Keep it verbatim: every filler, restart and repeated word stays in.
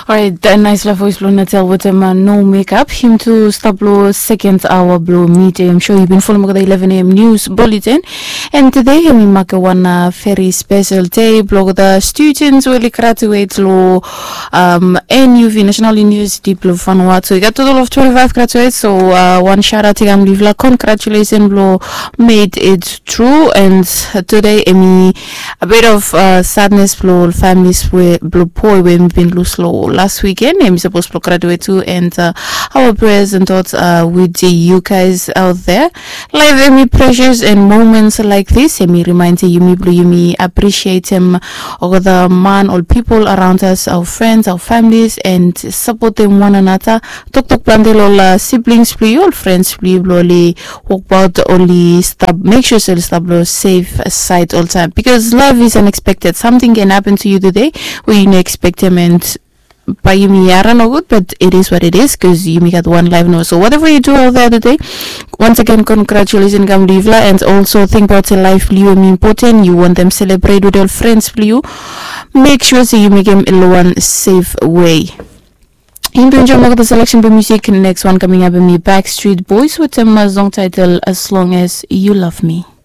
Alright, a nice la voice blow Natal with him uh, no makeup. Him to stop blow second hour blow meeting. I'm sure you've been following the eleven a m news bulletin. And today we mark one uh, very special day. Blow the students will graduate lo um N U V National University blow Vanuatu. So we got total of twenty-five graduates. So uh, one shout out to them. Livla congratulations blow made it true. And today Emi a bit of uh, sadness blow families blow poor when been lose slow. Last weekend, I'm supposed to graduate too, and uh, our prayers and thoughts uh, with you guys out there. Life me precious and moments like this. Me remind you, me blue, you me appreciate him, or the man or people around us, our friends, our families, and support them one another. Talk talk plan all siblings, blue, all friends, blue, blue, walk about only stop. Make sure you stop safe side all time, because love is unexpected. Something can happen to you today where you didn't expect him, and by you me I don't know good, but it is what it is, because you may got one life now. So whatever you do out there today, once again congratulations Gamlivla, and also think about your life you mean important. You want them celebrate with your friends you. Make sure so you make them in one safe way. In enjoy the selection of music. Next one coming up in me Backstreet Boys with a song title As Long As You Love Me.